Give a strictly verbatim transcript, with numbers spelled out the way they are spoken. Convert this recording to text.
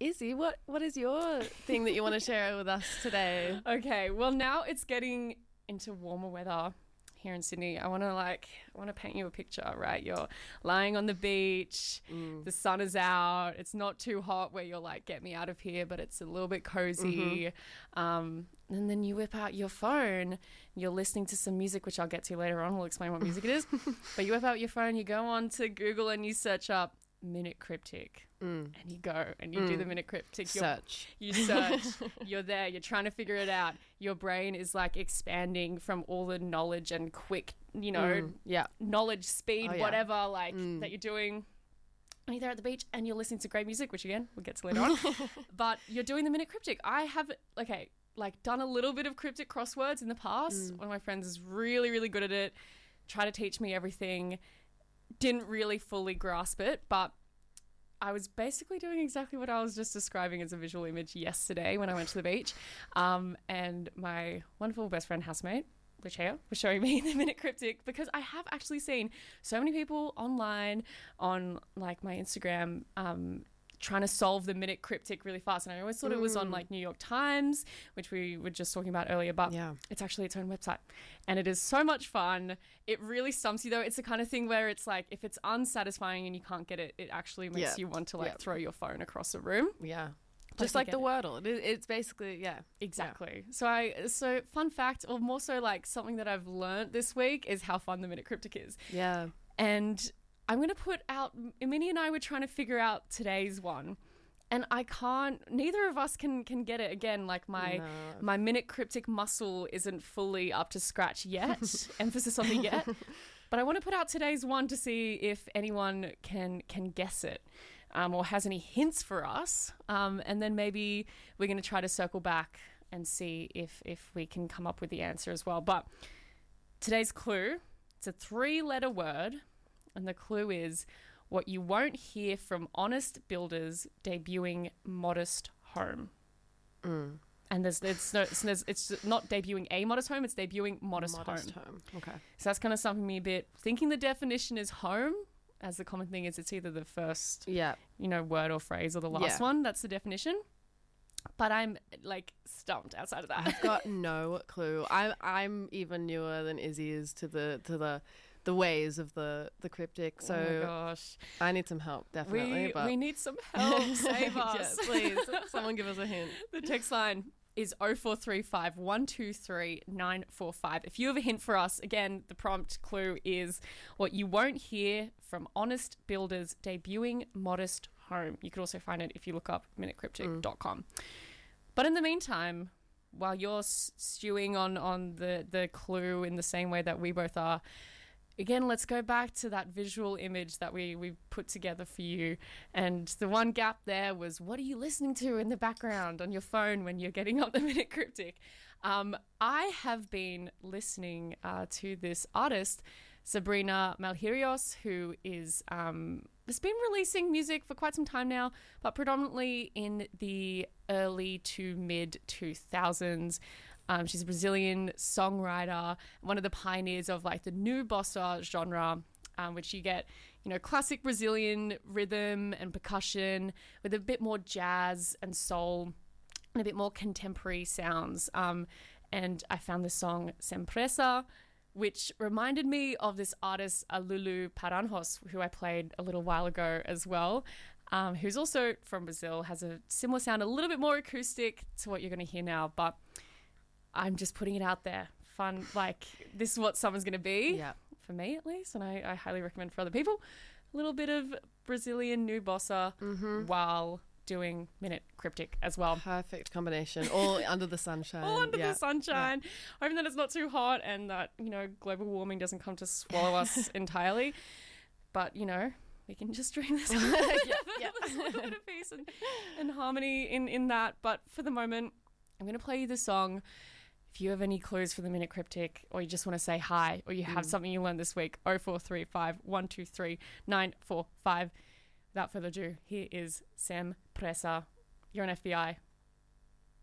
Izzy, what, what is your thing that you want to share with us today? Okay, well, now it's getting into warmer weather here in Sydney. I want to like I want to paint you a picture, right? You're lying on the beach, mm. the sun is out, it's not too hot where you're like, get me out of here, but it's a little bit cozy. Mm-hmm. Um, and then you whip out your phone, you're listening to some music, which I'll get to later on. We'll explain what music it is. But you whip out your phone, you go on to Google and you search up Minute Cryptic, mm. and you go and you mm. do the Minute Cryptic search. You're, you search. You're there. You're trying to figure it out. Your brain is like expanding from all the knowledge and quick, you know, mm. yeah, knowledge, speed, oh, yeah. whatever, like mm. that you're doing. And you're there at the beach and you're listening to great music, which again we'll get to later on. But you're doing the Minute Cryptic. I have okay, like done a little bit of cryptic crosswords in the past. Mm. One of my friends is really, really good at it. Tried to teach me everything. Didn't really fully grasp it, but I was basically doing exactly what I was just describing as a visual image yesterday when I went to the beach. Um, and my wonderful best friend housemate, Lucia, was showing me the Minute Cryptic because I have actually seen so many people online on like my Instagram um, trying to solve the Minute Cryptic really fast. And I always thought mm. it was on like New York Times, which we were just talking about earlier, but yeah. it's actually its own website. And it is so much fun. It really stumps you though. It's the kind of thing where it's like, if it's unsatisfying and you can't get it, it actually makes yeah. you want to like yeah. throw your phone across a room. Yeah. Just like the Wordle. It is, it's basically, yeah. Exactly. Yeah. So I, so fun fact, or more so like something that I've learned this week is how fun the Minute Cryptic is. Yeah. And I'm going to put out, Minnie and I were trying to figure out today's one. And I can't, neither of us can can get it. Again, like my no. my Minute Cryptic muscle isn't fully up to scratch yet. Emphasis on the yet. But I want to put out today's one to see if anyone can can guess it um, or has any hints for us. Um, and then maybe we're going to try to circle back and see if, if we can come up with the answer as well. But today's clue, it's a three-letter word. And the clue is what you won't hear from honest builders debuting modest home. Mm. And there's, it's, no, it's, it's not debuting a modest home, it's debuting modest, modest home. home. Okay. So that's kind of something me a bit, thinking the definition is home, as the common thing is it's either the first yeah. you know, word or phrase or the last yeah. one. That's the definition. But I'm like stumped outside of that. I've got no clue. I'm I'm even newer than Izzy is to the to the the ways of the the cryptic. So oh my gosh, I need some help definitely. We but we need some help. Save us, yeah, please. Someone give us a hint. The text line is oh four three five, one two three, nine four five. If you have a hint for us, again, the prompt clue is what you won't hear from honest builders debuting modest home. You could also find it if you look up minute cryptic dot com. Mm. But in the meantime, while you're stewing on, on the, the clue in the same way that we both are, again, let's go back to that visual image that we, we put together for you. And the one gap there was, what are you listening to in the background on your phone when you're getting up the Minute Cryptic? Um, I have been listening uh, to this artist, Sabrina Malherios, who is um, has been releasing music for quite some time now, but predominantly in the early to mid two thousands. Um, she's a Brazilian songwriter, one of the pioneers of like the new bossa genre, um, which you get, you know, classic Brazilian rhythm and percussion with a bit more jazz and soul and a bit more contemporary sounds. Um, and I found this song Sempressa, which reminded me of this artist, Lulu Paranhos, who I played a little while ago as well, um, who's also from Brazil, has a similar sound, a little bit more acoustic to what you're going to hear now, but I'm just putting it out there. Fun, like, this is what summer's going to be, yeah. for me at least, and I, I highly recommend for other people. A little bit of Brazilian new bossa mm-hmm. while doing Minute Cryptic as well. Perfect combination. All under the sunshine. All under yeah. the sunshine. Yeah. Hoping that it's not too hot and that, you know, global warming doesn't come to swallow us entirely. But, you know, we can just dream this yeah, yeah. There's a little bit of peace and, and harmony in, in that. But for the moment, I'm going to play you the song. If you have any clues for the Minute Cryptic, or you just want to say hi, or you have mm. something you learned this week, oh four three five, one two three, nine four five. Without further ado, here is Sempressa. You're on F B I.